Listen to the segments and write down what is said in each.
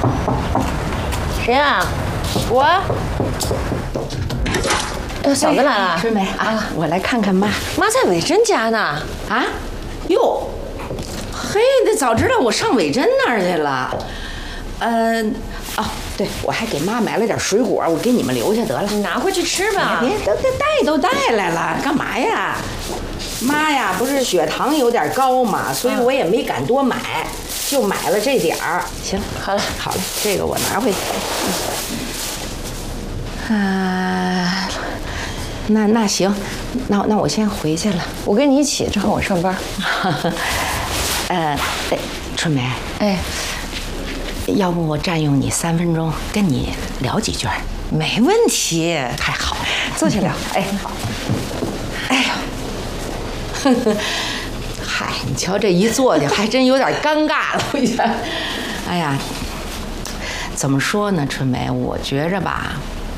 谁啊？我。嫂子来了。 春梅啊，我来看看妈。 妈在伟珍家呢。 啊？哟，嘿，那早知道我上伟珍那儿去了。对，我还给妈买了点水果，我给你们留下得了。 你拿回去吃吧。 别，都带来了，干嘛呀？妈呀，不是血糖有点高嘛，所以我也没敢多买，就买了这点儿。行， 好了， 这个我拿回去。那行，那我先回去了。 我跟你一起，正好我上班。 春梅，要不我占用你3分钟，跟你聊几句？ 没问题， 太好了， 坐下聊。 好。哎呦，嗨，你瞧这一坐下，还真有点尴尬了，我觉得。哎呀，怎么说呢，春梅，我觉着吧，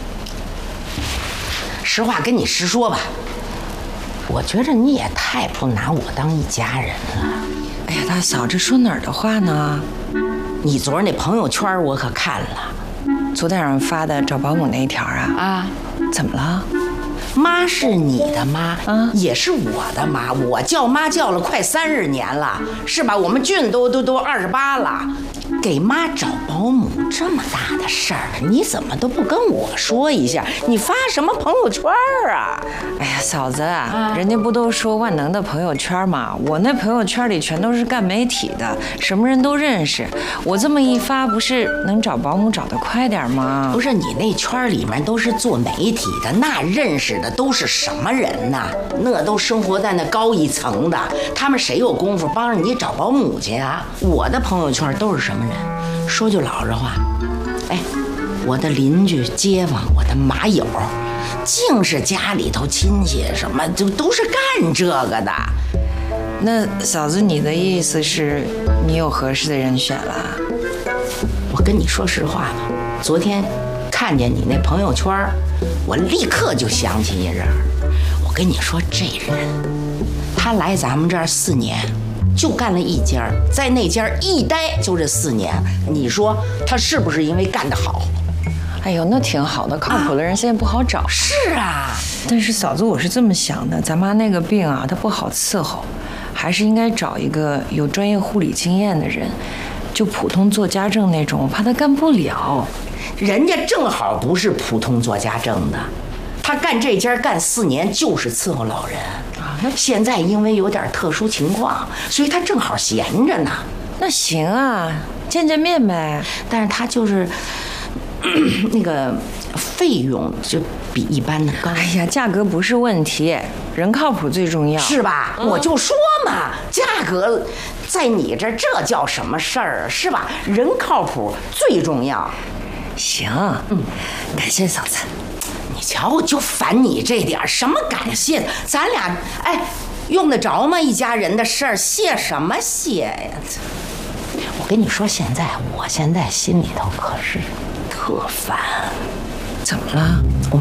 实话跟你实说吧，我觉着你也太不拿我当一家人了。 哎呀，大嫂，这说哪儿的话呢？ 你昨儿那朋友圈我可看了， 昨天晚上发的找保姆那一条啊？怎么了？ 妈是你的妈，也是我的妈，我叫妈叫了快30年了，是吧？我们俊都28了，给妈找保姆这么大的事儿，你怎么都不跟我说一下？你发什么朋友圈啊？ 哎呀，嫂子，人家不都说万能的朋友圈吗？我那朋友圈里全都是干媒体的，什么人都认识。我这么一发，不是能找保姆找得快点吗？ 不是，你那圈里面都是做媒体的，那认识的都是什么人呐？那都生活在那高一层的，他们谁有功夫帮着你找保姆去啊？我的朋友圈都是什么人？说句老实话，我的邻居、街坊，我的马友，净是家里头亲戚，什么就都是干这个的。 那嫂子，你的意思是你有合适的人选了？ 我跟你说实话吧，昨天看见你那朋友圈，我立刻就想起一人。我跟你说，这人他来咱们这儿4年，就干了一家，在那家一待就这4年。你说他是不是因为干得好？ 哎呦，那挺好的，靠谱的人现在不好找。 是啊， 但是嫂子，我是这么想的，咱妈那个病啊，她不好伺候，还是应该找一个有专业护理经验的人。就普通做家政那种，我怕她干不了。 人家正好不是普通做家政的，他干这家干4年就是伺候老人啊。那现在因为有点特殊情况，所以他正好闲着呢。 那行啊，见见面呗。 但是他就是那个费用就比一般的高。 哎呀，价格不是问题，人靠谱最重要， 是吧？我就说嘛，价格在你这叫什么事儿，是吧？人靠谱最重要。 行，感谢嫂子。 你瞧，我就烦你这点，什么感谢？咱俩用得着吗？一家人的事儿，谢什么谢呀？我跟你说，我现在心里头可是特烦。 怎么了？